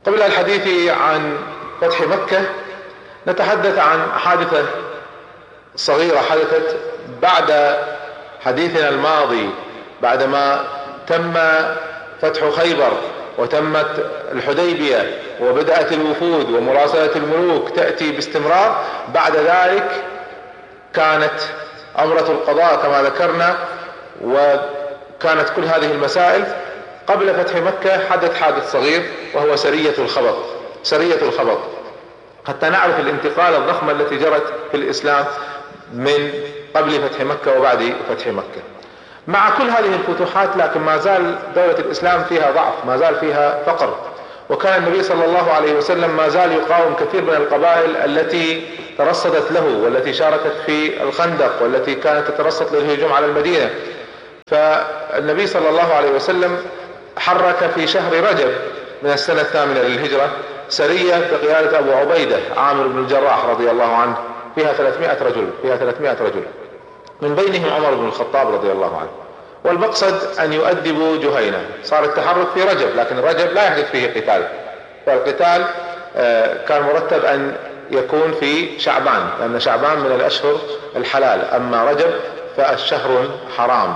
قبل الحديث عن فتح مكة نتحدث عن حادثة صغيرة حدثت بعد حديثنا الماضي، بعدما تم فتح خيبر وتمت الحديبية وبدأت الوفود ومراسلة الملوك تأتي باستمرار. بعد ذلك كانت عمرة القضاء كما ذكرنا، وكانت كل هذه المسائل. قبل فتح مكة حدث صغير وهو سرية الخبط، حتى نعرف الانتقال الضخمة التي جرت في الإسلام من قبل فتح مكة وبعد فتح مكة. مع كل هذه الفتوحات لكن ما زال دولة الإسلام فيها ضعف، ما زال فيها فقر، وكان النبي صلى الله عليه وسلم ما زال يقاوم كثير من القبائل التي ترصدت له والتي شاركت في الخندق والتي كانت تترصد للهجوم على المدينة. فالنبي صلى الله عليه وسلم حرك في شهر رجب من السنة 8 للهجرة سرية بقيادة أبو عبيدة عامر بن الجراح رضي الله عنه، فيها 300 رجل من بينهم عمر بن الخطاب رضي الله عنه. والمقصد أن يؤدبوا جهينة. صار التحرك في رجب، لكن رجب لا يحدث فيه قتال، فالقتال كان مرتب أن يكون في شعبان، لأن شعبان من الأشهر الحلال، أما رجب فالشهر حرام.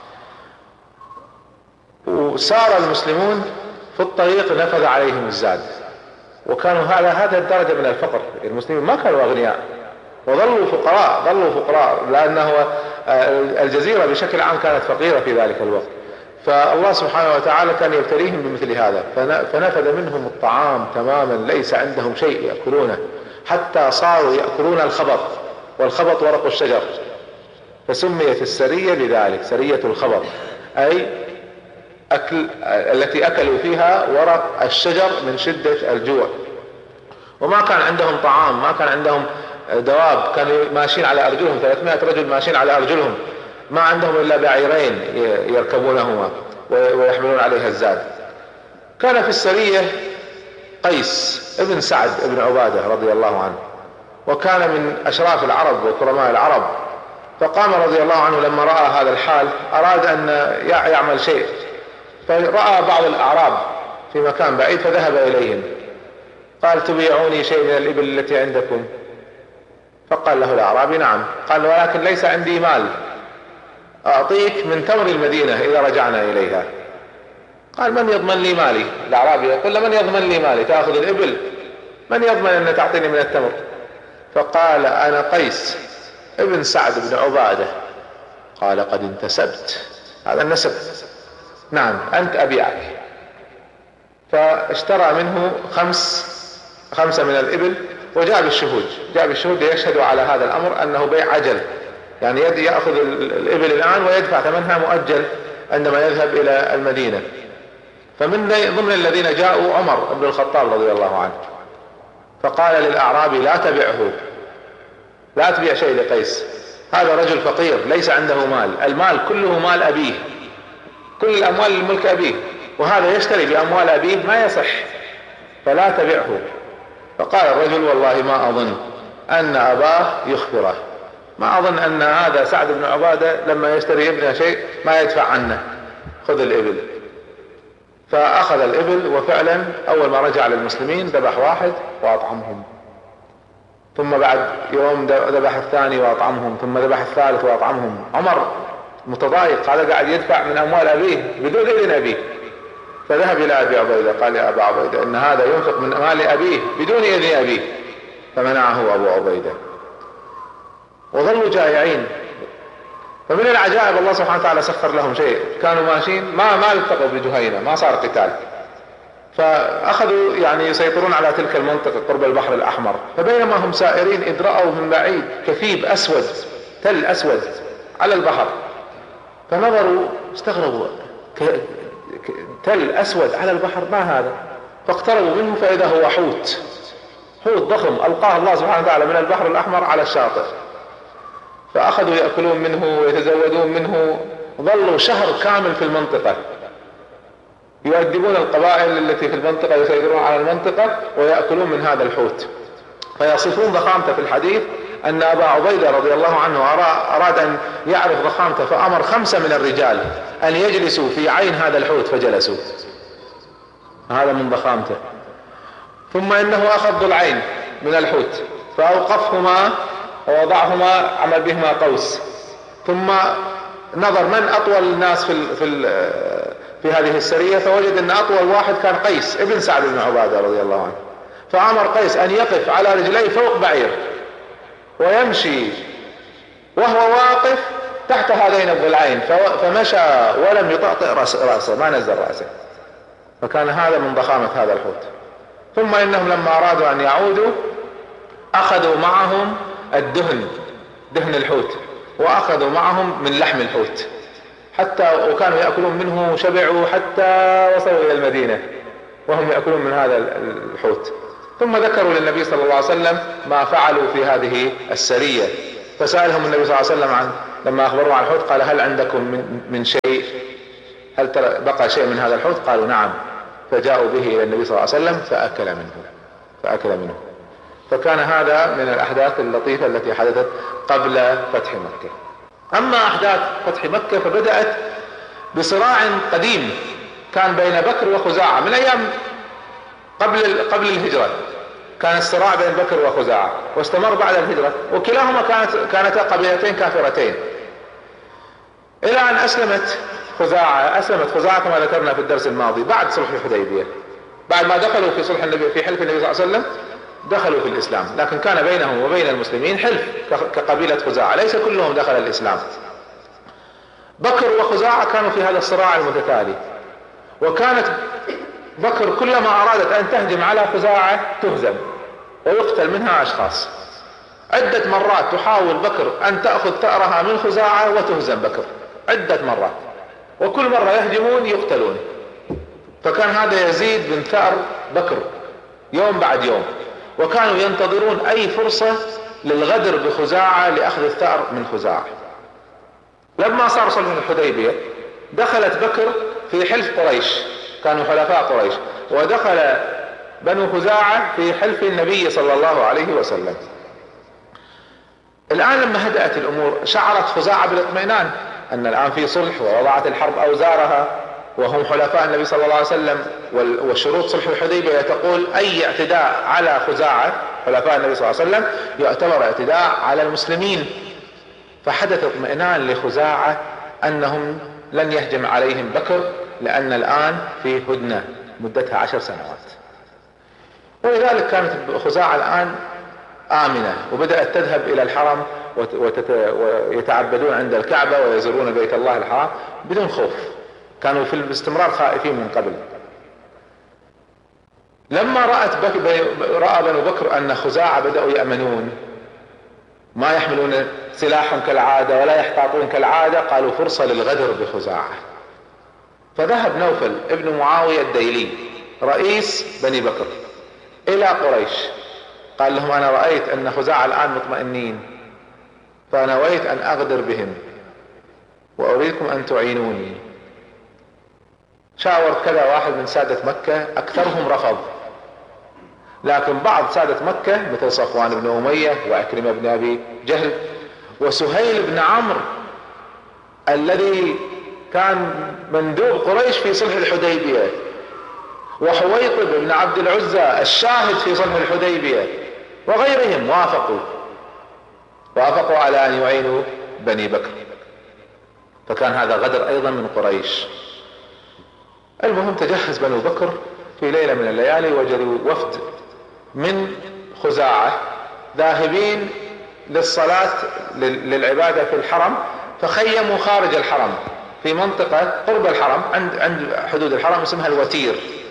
وسار المسلمون في الطريق نفذ عليهم الزاد، وكانوا على هذه الدرجة من الفقر. المسلمين ما كانوا أغنياء وظلوا فقراء، لأنه الجزيرة بشكل عام كانت فقيرة في ذلك الوقت. فالله سبحانه وتعالى كان يبتليهم بمثل هذا، فنفذ منهم الطعام تماما، ليس عندهم شيء يأكلونه، حتى صاروا يأكلون الخبط، والخبط ورق الشجر، فسميت السرية بذلك سرية الخبط، أي التي أكلوا فيها ورق الشجر من شدة الجوع. وما كان عندهم طعام، ما كان عندهم دواب، كانوا ماشيين على أرجلهم، 300 رجل ماشيين على أرجلهم، ما عندهم إلا بعيرين يركبونهما ويحملون عليها الزاد. كان في السرية قيس ابن سعد ابن عبادة رضي الله عنه، وكان من أشراف العرب وكرماء العرب. فقام رضي الله عنه لما رأى هذا الحال، أراد أن يعمل شيء، فرأى بعض الأعراب في مكان بعيد فذهب إليهم، قال: تبيعوني شيء من الإبل التي عندكم؟ فقال له الأعرابي: نعم. قال: ولكن ليس عندي مال، أعطيك من تمر المدينة إذا رجعنا إليها. قال: من يضمن لي مالي؟ الأعرابي يقول له: من يضمن لي مالي؟ تأخذ الإبل، من يضمن أن تعطيني من التمر؟ فقال: أنا قيس ابن سعد بن عبادة. قال: قد انتسبت، هذا النسب، نعم أنت أبيعك. فاشترى منه خمسة من الإبل، وجاء بالشهود ليشهدوا على هذا الأمر أنه بيع عجل، يعني يأخذ الإبل الآن ويدفع ثمنها مؤجل عندما يذهب إلى المدينة. فمن ضمن الذين جاءوا عمر بن الخطاب رضي الله عنه، فقال للأعرابي: لا تبعه، لا تبيع شيء لقيس، هذا رجل فقير ليس عنده مال، المال كله مال أبيه، كل الأموال الملك أبيه، وهذا يشتري بأموال أبيه ما يصح، فلا تبعه. فقال الرجل: والله ما أظن أن أباه يخبره، ما أظن أن هذا سعد بن عبادة لما يشتري ابنه شيء ما يدفع عنه، خذ الإبل. فأخذ الإبل، وفعلا أول ما رجع للمسلمين ذبح واحد وأطعمهم، ثم بعد يوم ذبح الثاني وأطعمهم، ثم ذبح الثالث وأطعمهم. عمر متضايق، هذا قاعد يدفع من أموال أبيه بدون إذن أبيه. فذهب إلى أبي عبيدة قال: يا أبا عبيدة، إن هذا ينفق من مال أبيه بدون إذن أبيه. فمنعه أبو عبيدة، وظلوا جائعين. فمن العجائب الله سبحانه وتعالى سخر لهم شيء، كانوا ماشيين ما التقوا بجهينة، ما صار قتال، فأخذوا يعني يسيطرون على تلك المنطقة قرب البحر الأحمر. فبينما هم سائرين إذ رأوا من بعيد كثيب أسود، تل أسود على البحر، فنظروا استغربوا، تل أسود على البحر، ما هذا؟ فاقتربوا منه فإذا هو حوت ضخم ألقاه الله سبحانه وتعالى من البحر الأحمر على الشاطئ. فأخذوا يأكلون منه ويتزودون منه، ظلوا شهر كامل في المنطقة يؤدبون القبائل التي في المنطقة، يسيطرون على المنطقة ويأكلون من هذا الحوت. فيصفون ضخامته في الحديث أن أبا عبيدة رضي الله عنه أراد أن يعرف ضخامته، فأمر 5 من الرجال أن يجلسوا في عين هذا الحوت، فجلسوا، هذا من ضخامته. ثم انه اخذ ضلعين من الحوت فاوقفهما ووضعهما، عمل بهما قوس، ثم نظر من اطول الناس في هذه السرية، فوجد ان اطول واحد كان قيس ابن سعد بن عبادة رضي الله عنه، فامر قيس ان يقف على رجليه فوق بعير ويمشي وهو واقف تحت هذين الضلعين، فمشى ولم يطأطئ رأسه، ما نزل رأسه، فكان هذا من ضخامة هذا الحوت. ثم انهم لما ارادوا ان يعودوا اخذوا معهم الدهن، دهن الحوت، واخذوا معهم من لحم الحوت، حتى وكانوا يأكلون منه، شبعوا حتى وصلوا الى المدينة وهم يأكلون من هذا الحوت. ثم ذكروا للنبي صلى الله عليه وسلم ما فعلوا في هذه السرية، فسألهم النبي صلى الله عليه وسلم لما اخبروا عن الحوت قال هل عندكم من شيء، هل بقى شيء من هذا الحوت؟ قالوا نعم، فجاءوا به الى النبي صلى الله عليه وسلم فأكل منه. فكان هذا من الاحداث اللطيفة التي حدثت قبل فتح مكة. اما احداث فتح مكة فبدأت بصراع قديم كان بين بكر وخزاعة من ايام قبل الهجرة، كان الصراع بين بكر وخزاعة واستمر بعد الهجرة، وكلاهما كانتا قبيلتين كافرتين، الى ان اسلمت خزاعة كما ذكرنا في الدرس الماضي بعد صلح الحديبية، بعد ما دخلوا في صلح النبي في حلف النبي صلى الله عليه وسلم دخلوا في الاسلام، لكن كان بينهم وبين المسلمين حلف كقبيلة خزاعة، ليس كلهم دخل الاسلام. بكر وخزاعة كانوا في هذا الصراع المتتالي، وكانت بكر كلما ارادت ان تهجم على خزاعة تهزم ويقتل منها اشخاص. عدة مرات تحاول بكر ان تأخذ ثأرها من خزاعة وتهزم بكر عدة مرات، وكل مرة يهجمون يقتلون، فكان هذا يزيد من ثأر بكر يوم بعد يوم، وكانوا ينتظرون اي فرصة للغدر بخزاعة لأخذ الثأر من خزاعة. لما صار صلح الحديبية دخلت بكر في حلف قريش، كانوا حلفاء قريش، ودخل بنو خزاعة في حلف النبي صلى الله عليه وسلم. الآن لما هدأت الأمور شعرت خزاعة بالاطمئنان أن الآن في صلح، ووضعت الحرب أوزارها وهم حلفاء النبي صلى الله عليه وسلم، وشروط صلح الحديبية تقول أي اعتداء على خزاعة حلفاء النبي صلى الله عليه وسلم يعتبر اعتداء على المسلمين، فحدث اطمئنان لخزاعة أنهم لن يهجم عليهم بكر، لأن الآن في هدنة مدتها 10 سنوات. ولذلك كانت خزاعة الآن آمنة، وبدأت تذهب إلى الحرم ويتعبدون عند الكعبة ويزورون بيت الله الحرام بدون خوف، كانوا في الاستمرار خائفين من قبل. لما رأى بنو بكر أن خزاعة بدأوا يأمنون، ما يحملون سلاحهم كالعادة ولا يحتاطون كالعادة، قالوا فرصة للغدر بخزاعة. فذهب نوفل ابن معاوية الديلي رئيس بني بكر إلى قريش، قال لهم أنا رأيت أن خزاعة الآن مطمئنين، فنويت أن أغدر بهم وأريدكم أن تعينوني. شاور كذا واحد من سادة مكة، أكثرهم رفض، لكن بعض سادة مكة مثل صفوان بن أمية وعكرمة بن أبي جهل وسهيل بن عمرو الذي كان مندوب قريش في صلح الحديبية، وحويطب بن عبد العزى الشاهد في صلح الحديبية، وغيرهم وافقوا على أن يعينوا بني بكر، فكان هذا غدر أيضا من قريش. المهم تجهز بنو بكر في ليلة من الليالي، وجدوا وفد من خزاعة ذاهبين للصلاة للعبادة في الحرم، فخيموا خارج الحرم في منطقة قرب الحرم عند حدود الحرم اسمها الوتير،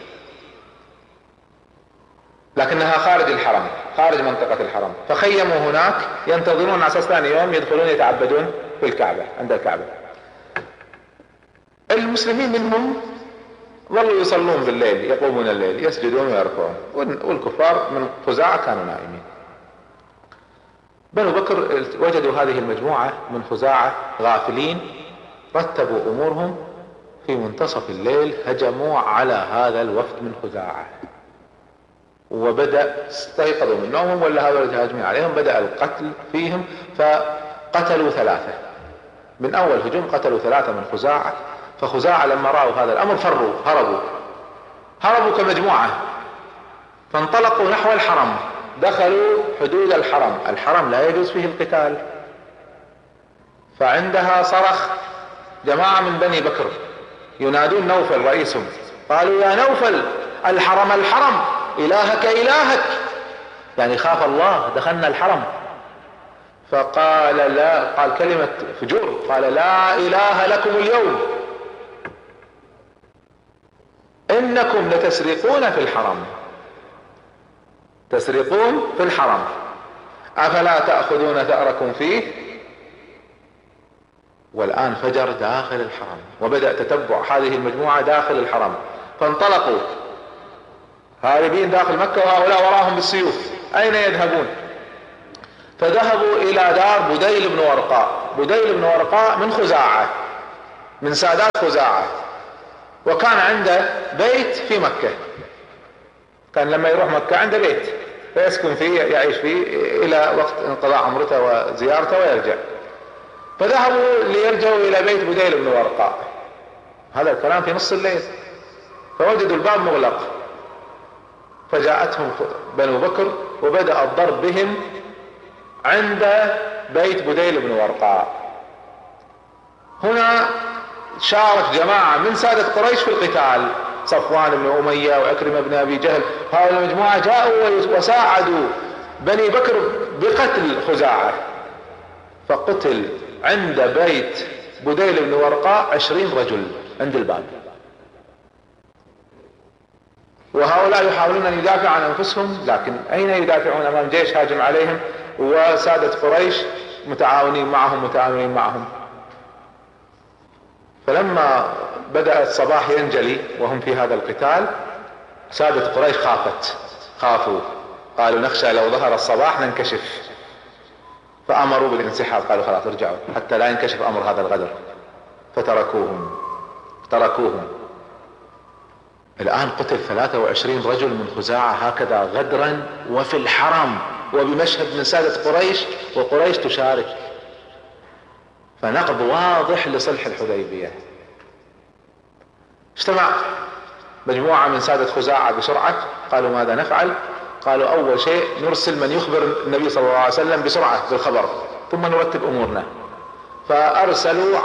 لكنها خارج الحرم، خارج منطقة الحرم، فخيموا هناك ينتظرون على اساس ثاني يوم يدخلون يتعبدون في الكعبة عند الكعبة. المسلمين منهم ظلوا يصلون بالليل، يقومون الليل، يسجدون ويركعون، والكفار من خزاعة كانوا نائمين. بنو بكر وجدوا هذه المجموعة من خزاعة غافلين، رتبوا امورهم، في منتصف الليل هجموا على هذا الوفد من خزاعة، وبدأ استيقظوا من نومهم ولا هؤلاء هاجمين عليهم، بدأ القتل فيهم، فقتلوا 3 من اول هجوم، قتلوا 3 من خزاعة. فخزاعة لما رأوا هذا الامر فروا، هربوا كمجموعة، فانطلقوا نحو الحرم، دخلوا حدود الحرم. الحرم لا يجوز فيه القتال. فعندها صرخ جماعة من بني بكر ينادون نوفل رئيسهم، قالوا يا نوفل الحرم الحرم إلهك إلهك، يعني خاف الله، دخلنا الحرم. فقال لا، قال كلمة فجور، قال لا إله لكم اليوم، إنكم لتسرقون في الحرم، تسرقون في الحرم، أفلا تأخذون ثأركم فيه. والآن فجر داخل الحرم، وبدأ تتبع هذه المجموعة داخل الحرم. فانطلقوا هاربين داخل مكة وهؤلاء وراهم بالسيوف، أين يذهبون؟ فذهبوا إلى دار بديل بن ورقاء. بديل بن ورقاء من خزاعة، من سادات خزاعة، وكان عنده بيت في مكة. كان لما يروح مكة عنده بيت فيسكن فيه، يعيش فيه إلى وقت انقضاء عمرته وزيارته ويرجع. فذهبوا ليرجعوا إلى بيت بديل بن ورقاء، هذا الكلام في نص الليل، فوجدوا الباب مغلق. فجاءتهم بنو بكر وبدأ الضرب بهم عند بيت بديل بن ورقاء. هنا شارك جماعة من سادة قريش في القتال، صفوان بن أمية وعكرمة بن أبي جهل، هؤلاء المجموعة جاءوا وساعدوا بني بكر بقتل خزاعة. فقتل عند بيت بديل بن ورقاء 20 رجل عند الباب، وهؤلاء يحاولون أن يدافعوا عن أنفسهم، لكن أين يدافعون أمام جيش هاجم عليهم وسادة قريش متعاونين معهم. فلما بدأ الصباح ينجلي وهم في هذا القتال، سادة قريش خافوا، قالوا نخشى لو ظهر الصباح ننكشف، فأمروا بالانسحاب، قالوا خلاص ارجعوا حتى لا ينكشف أمر هذا الغدر، فتركوهم. الآن قتل 23 رجل من خزاعة هكذا غدرا وفي الحرم وبمشهد من سادة قريش، وقريش تشارك، فنقض واضح لصلح الحديبية. اجتمع مجموعة من سادة خزاعة بسرعة، قالوا ماذا نفعل؟ قالوا أول شيء نرسل من يخبر النبي صلى الله عليه وسلم بسرعة بالخبر، ثم نرتب أمورنا. فأرسلوا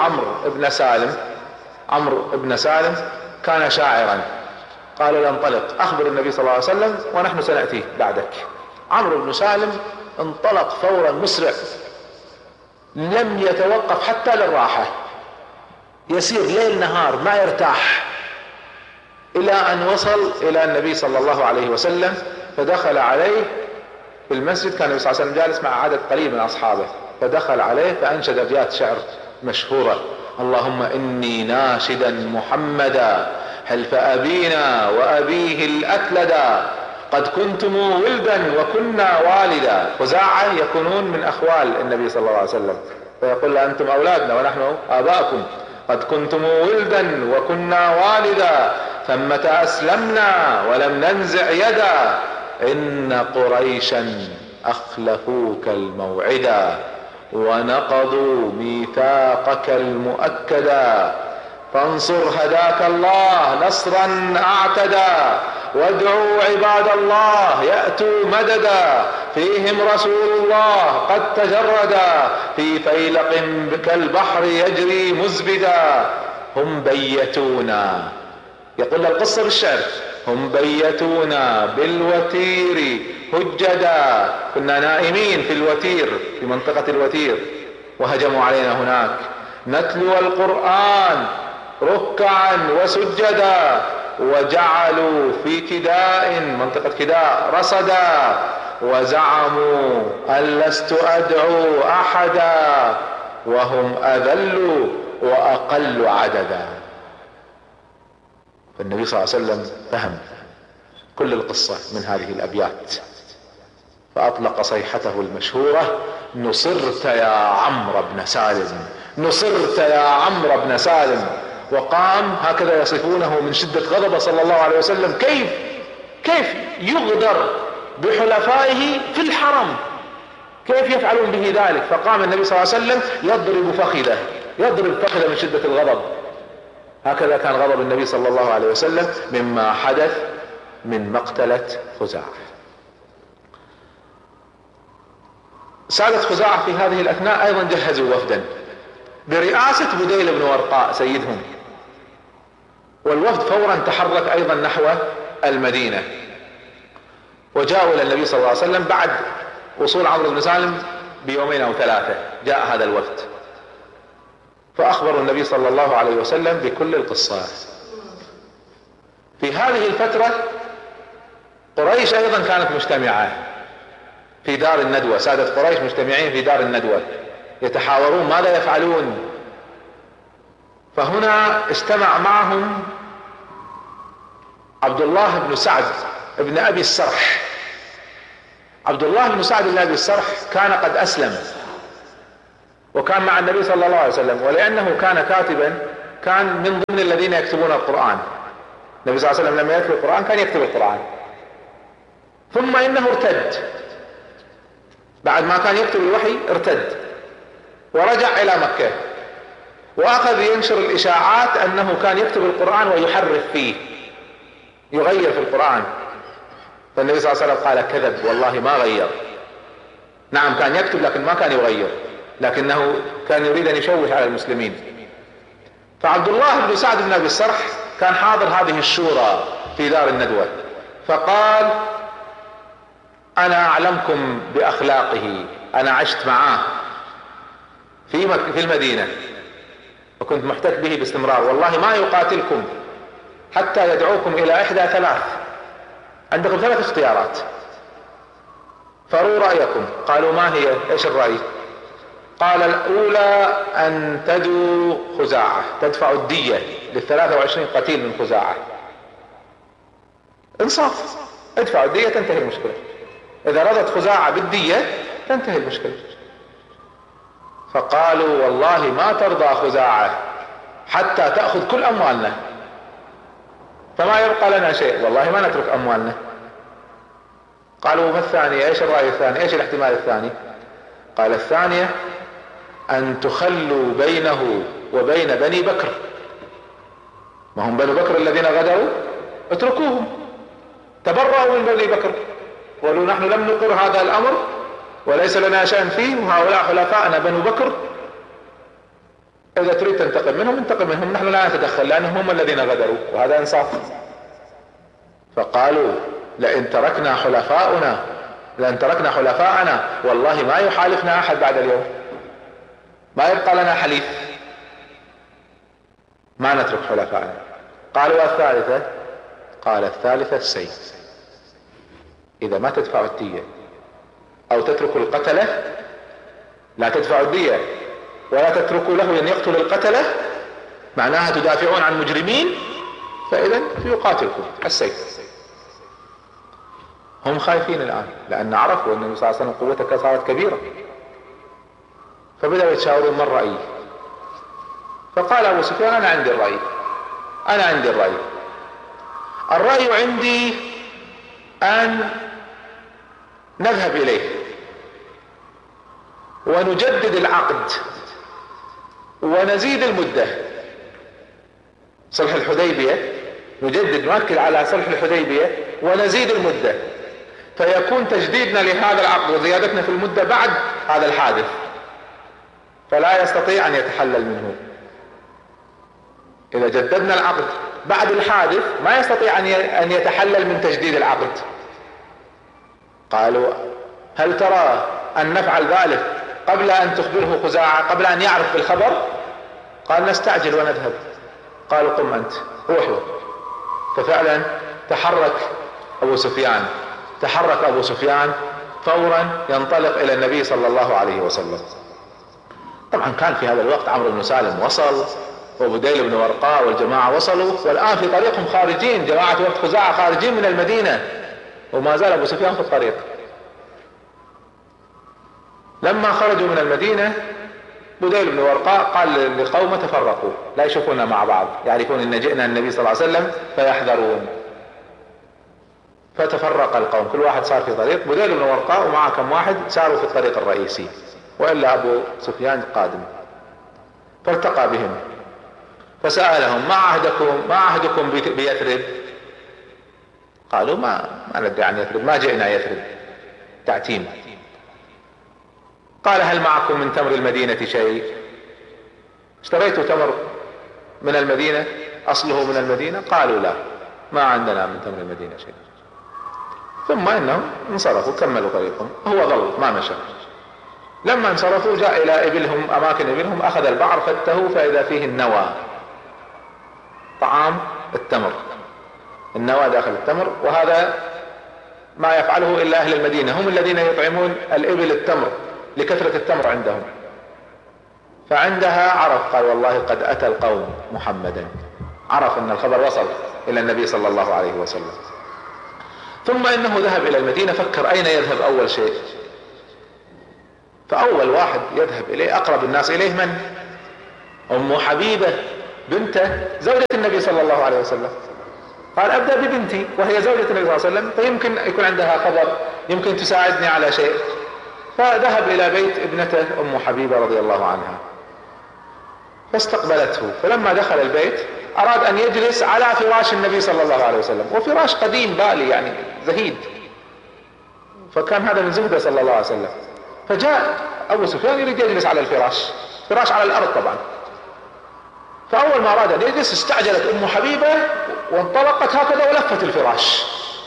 عمرو بن سالم كان شاعرا، قالوا انطلق أخبر النبي صلى الله عليه وسلم ونحن سنأتيه بعدك. عمرو بن سالم انطلق فورا مسرع، لم يتوقف حتى للراحة، يسير ليل نهار ما يرتاح، إلى أن وصل إلى النبي صلى الله عليه وسلم. فدخل عليه في المسجد، كان النبي صلى الله عليه وسلم جالس مع عدد قليل من أصحابه، فدخل عليه فأنشد أبيات شعر مشهورة: اللهم إني ناشدا محمدا حلف أبينا وأبيه الأكلدا، قد كنتم ولدا وكنا والدا. خزاعة يكونون من أخوال النبي صلى الله عليه وسلم، فيقول أنتم أولادنا ونحن آباءكم، قد كنتم ولدا وكنا والدا، ثمة أسلمنا ولم ننزع يدا، إن قريشا أخلفوك الموعدا ونقضوا ميثاقك المؤكدا، فانصر هداك الله نصرا اعتدى، وادعوا عباد الله يأتوا مددا، فيهم رسول الله قد تجردا، في فيلق كالبحر يجري مزبدا، هم بيتونا، يقول القصة بالشعر، هم بيتونا بالوتير هجدا، كنا نائمين في الوتير في منطقة الوتير وهجموا علينا هناك، نتلو القرآن ركعا وسجدا، وجعلوا في كداء منطقة كداء رصدا، وزعموا أن لست أدعو أحدا، وهم أذل وأقل عددا. فالنبي صلى الله عليه وسلم فهم كل القصة من هذه الأبيات، فأطلق صيحته المشهورة: نصرت يا عمرو بن سالم، نصرت يا عمرو بن سالم. وقام هكذا يصفونه من شدة غضبه صلى الله عليه وسلم، كيف يغدر بحلفائه في الحرم، كيف يفعلون به ذلك؟ فقام النبي صلى الله عليه وسلم يضرب فخذه من شدة الغضب. هكذا كان غضب النبي صلى الله عليه وسلم مما حدث من مقتلة خزاعة. سادة خزاعة في هذه الأثناء أيضا جهزوا وفدا برئاسة بديل بن ورقاء سيدهم، والوفد فورا تحرك أيضا نحو المدينة، وجاءوا إلى النبي صلى الله عليه وسلم بعد وصول عمرو بن سالم بيومين أو ثلاثة. جاء هذا الوفد فأخبروا النبي صلى الله عليه وسلم بكل القصة. في هذه الفترة قريش أيضا كانت مجتمعة في دار الندوة، سادة قريش مجتمعين في دار الندوة يتحاورون ماذا يفعلون. فهنا اجتمع معهم عبد الله بن سعد بن أبي السرح. عبد الله بن سعد بن أبي السرح كان قد أسلم وكان مع النبي صلى الله عليه وسلم، ولأنه كان كاتبا كان من ضمن الذين يكتبون القرآن. النبي صلى الله عليه وسلم لما يتلو القرآن كان يكتب القرآن، ثم إنه ارتد بعد ما كان يكتب الوحي، ارتد ورجع إلى مكة وأخذ ينشر الإشاعات أنه كان يكتب القرآن ويحرف فيه، يغير في القرآن. فالنبي صلى الله عليه وسلم قال كذب والله ما غير. نعم كان يكتب لكن ما كان يغير، لكنه كان يريد أن يشوش على المسلمين. فعبد الله بن سعد بن أبي السرح كان حاضر هذه الشورى في دار الندوة، فقال أنا أعلمكم بأخلاقه، أنا عشت معاه في المدينة وكنت محتك به باستمرار، والله ما يقاتلكم حتى يدعوكم إلى إحدى ثلاث. عندكم ثلاث اختيارات فاروا رأيكم. قالوا ما هي؟ ايش الرأي؟ قال الأولى أن تدوا خزاعة، تدفعوا الدية لل23 قتيل من خزاعة. انصاف، ادفعوا الدية تنتهي المشكلة. إذا رضت خزاعة بالدية تنتهي المشكلة. فقالوا والله ما ترضى خزاعة حتى تأخذ كل أموالنا، فما يبقى لنا شيء، والله ما نترك أموالنا. قالوا ما الثانية؟ ايش الرأي الثاني؟ ايش الاحتمال الثاني؟ قال الثانية أن تخلوا بينه وبين بني بكر، ما هم بني بكر الذين غدروا، اتركوهم، تبرأوا من بني بكر، قالوا نحن لم نقر هذا الأمر وليس لنا شأن فيه، وهؤلاء حلفاءنا بنو بكر، إذا تريد تنتقم منهم انتقم منهم، نحن لا نتدخل لأنهم هم الذين غدروا، وهذا إنصاف. فقالوا لئن تركنا حلفاءنا والله ما يحالفنا أحد بعد اليوم، ما يبقى لنا حليف، ما نترك حلفاءنا. قالوا الثالثة؟ قال الثالثة السيف، إذا ما تدفعوا الدية أو تتركوا القتلة، لا تدفعوا الدية ولا تتركوا له أن يقتل القتلة، معناها تدافعون عن مجرمين، فإذا يقاتلكم السيف. هم خايفين الآن لأن عرفوا أن النبي صلى الله عليه وسلم قوته صارت كبيرة، فبدأوا يتشاورون ما الرأي. فقال أبو سفيان أنا عندي الرأي، الرأي عندي أن نذهب إليه ونجدد العقد ونزيد المدة، صلح الحديبية، نؤكد على صلح الحديبية ونزيد المدة، فيكون تجديدنا لهذا العقد وزيادتنا في المدة بعد هذا الحادث، فلا يستطيع أن يتحلل منه. إذا جددنا العقد بعد الحادث ما يستطيع أن يتحلل من تجديد العقد. قالوا هل ترى أن نفعل ذلك قبل أن تخبره خزاعة، قبل أن يعرف بالخبر؟ قال نستعجل ونذهب. قالوا قم أنت روحوا. ففعلا تحرك أبو سفيان فورا ينطلق إلى النبي صلى الله عليه وسلم. طبعا كان في هذا الوقت عمرو بن سالم وصل، وبديل بن ورقاء والجماعة وصلوا، والآن في طريقهم خارجين، جماعة وفد خزاعة خارجين من المدينة، وما زال أبو سفيان في الطريق. لما خرجوا من المدينة بديل بن ورقاء قال لقومه تفرقوا، لا يشوفونا مع بعض، يعرفون ان جئنا النبي صلى الله عليه وسلم فيحذرون. فتفرق القوم، كل واحد صار في طريق، بديل بن ورقاء ومعه كم واحد ساروا في الطريق الرئيسي، وإلا أبو سفيان قادم. فالتقى بهم فسألهم ما عهدكم بيثرب؟ قالوا ما ندري عن يثرب، ما جئنا يثرب، تعتيم. قال هل معكم من تمر المدينة شيء؟ اشتريتوا تمر من المدينة اصله من المدينة؟ قالوا لا، ما عندنا من تمر المدينة شيء. ثم انهم انصرفوا كملوا طريقهم، هو ظل ما مشى. لما انصرفوا جاء الى ابلهم، اماكن ابلهم، اخذ البعر فته فاذا فيه النوى، طعام التمر، النوى داخل التمر. وهذا ما يفعله الا اهل المدينة، هم الذين يطعمون الابل التمر لكثرة التمر عندهم. فعندها عرف، قال والله قد اتى القوم محمدا، عرف ان الخبر وصل الى النبي صلى الله عليه وسلم. ثم انه ذهب الى المدينة، فكر اين يذهب اول شيء. فاول واحد يذهب اليه اقرب الناس اليه من؟ ام حبيبة بنته زوجة النبي صلى الله عليه وسلم. قال ابدأ ببنتي وهي زوجة النبي صلى الله عليه وسلم، فيمكن يكون عندها خبر، يمكن تساعدني على شيء. فذهب الى بيت ابنته ام حبيبة رضي الله عنها، فاستقبلته. فلما دخل البيت اراد ان يجلس على فراش النبي صلى الله عليه وسلم، وفراش قديم بالي يعني زهيد، فكان هذا من زهده صلى الله عليه وسلم. فجاء ابو سفيان يريد يجلس على الفراش، فراش على الارض طبعا. فاول ما اراد ان يجلس استعجلت ام حبيبة وانطلقت هكذا ولفت الفراش.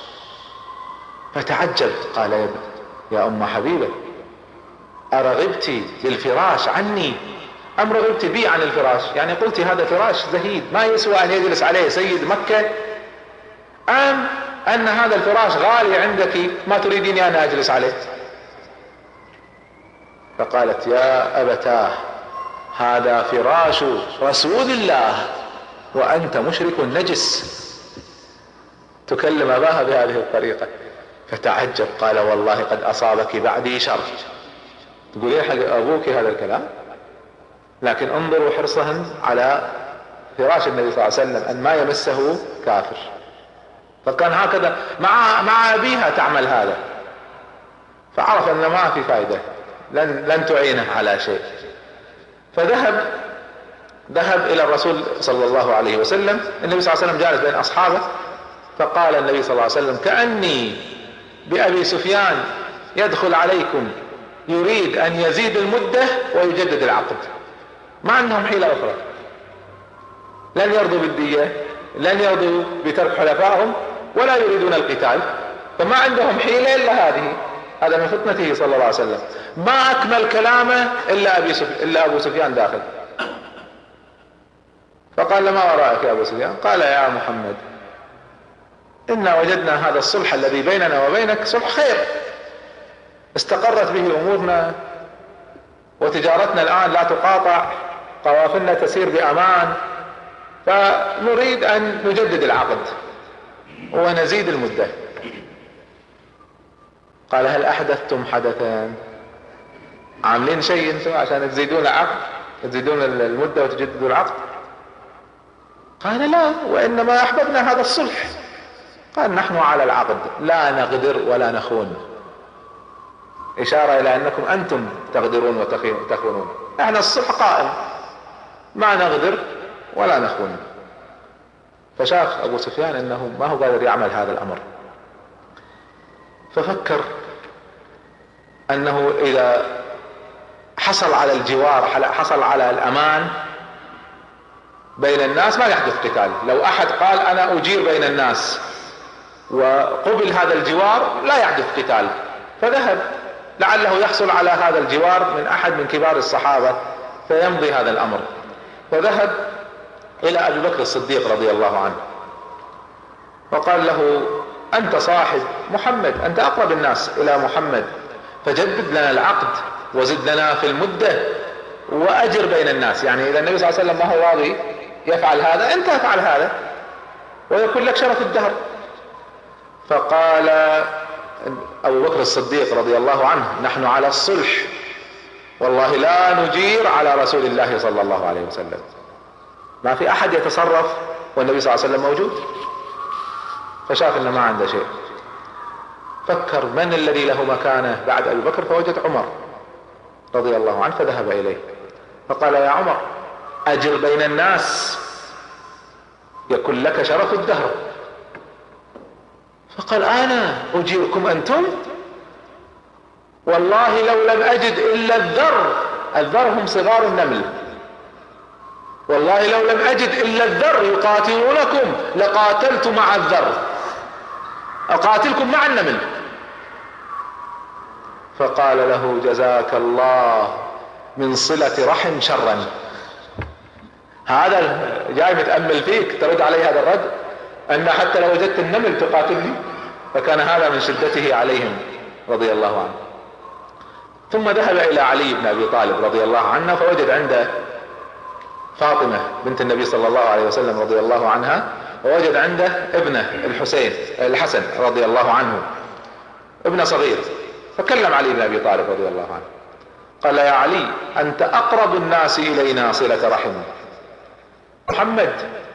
فتعجب، قال يا ام حبيبة ارغبت بالفراش عني ام رغبت بي عن الفراش؟ يعني قلت هذا فراش زهيد ما يسوى ان يجلس عليه سيد مكة، ام ان هذا الفراش غالي عندك ما تريدين ان اجلس عليه؟ فقالت يا ابتاه هذا فراش رسول الله وانت مشرك نجس. تكلم اباها بهذه الطريقة. فتعجب، قال والله قد اصابك بعدي شر. تقولين حق ابوك هذا الكلام؟ لكن انظروا حرصهن على فراش النبي صلى الله عليه وسلم ان ما يمسه كافر. فكان هكذا مع ابيها تعمل هذا، فعرف ان ما في فائدة، لن تعينه على شيء. فذهب الى الرسول صلى الله عليه وسلم. النبي صلى الله عليه وسلم جالس بين اصحابه، فقال النبي صلى الله عليه وسلم كأني بأبي سفيان يدخل عليكم يريد ان يزيد المدة ويجدد العقد. ما عندهم حيلة اخرى، لن يرضوا بالدية، لن يرضوا بترك حلفائهم، ولا يريدون القتال، فما عندهم حيلة الا هذه. هذا من فطنته صلى الله عليه وسلم. ما اكمل كلامه الا ابو سفيان داخل. فقال ما وراءك يا ابو سفيان؟ قال يا محمد انا وجدنا هذا الصلح الذي بيننا وبينك صلح خير، استقرت به امورنا وتجارتنا الان لا تقاطع، قوافلنا تسير بامان، فنريد ان نجدد العقد ونزيد المدة. قال هل احدثتم حدثا؟ عاملين شيء انتم عشان تزيدون العقد، تزيدون المدة وتجددوا العقد؟ قال لا، وانما احببنا هذا الصلح. قال نحن على العقد لا نغدر ولا نخون، اشارة الى انكم انتم تغدرون وتخونون، احنا الصلح قائم ما نغدر ولا نخون. فشاف ابو سفيان انه ما هو قادر يعمل هذا الامر، ففكر انه اذا حصل على الجوار، حصل على الامان بين الناس ما يحدث قتال. لو احد قال انا اجير بين الناس وقبل هذا الجوار لا يحدث قتال، فذهب لعله يحصل على هذا الجوار من احد من كبار الصحابة فيمضي هذا الامر. فذهب الى ابي بكر الصديق رضي الله عنه وقال له انت صاحب محمد، انت اقرب الناس الى محمد، فجدد لنا العقد وزد لنا في المدة واجر بين الناس. يعني اذا النبي صلى الله عليه وسلم ما هو راضي يفعل هذا، انت افعل هذا ويكون لك شرف الدهر. فقال ابو بكر الصديق رضي الله عنه نحن على الصلح والله لا نجير على رسول الله صلى الله عليه وسلم. ما في احد يتصرف والنبي صلى الله عليه وسلم موجود. فشاف انه ما عنده شيء، فكر من الذي له مكانه بعد ابي بكر، فوجد عمر رضي الله عنه، فذهب اليه فقال يا عمر اجر بين الناس يكن لك شرف الدهر. فقال انا اجيركم انتم؟ والله لو لم اجد الا الذر هم صغار النمل، والله لو لم اجد الا الذر يقاتلونكم لقاتلت مع الذر، اقاتلكم مع النمل. فقال له جزاك الله من صلة رحم شرا. هذا جاي متأمل فيك ترد عليه هذا الرد، ان حتى لو وجدت النمل تقاتلني. فكان هذا من شدته عليهم رضي الله عنه. ثم ذهب الى علي بن ابي طالب رضي الله عنه، فوجد عنده فاطمة بنت النبي صلى الله عليه وسلم رضي الله عنها، ووجد عنده ابنه الحسن رضي الله عنه، ابن صغير. فكلم علي بن ابي طالب رضي الله عنه، قال يا علي انت اقرب الناس الينا صلة رحم، محمد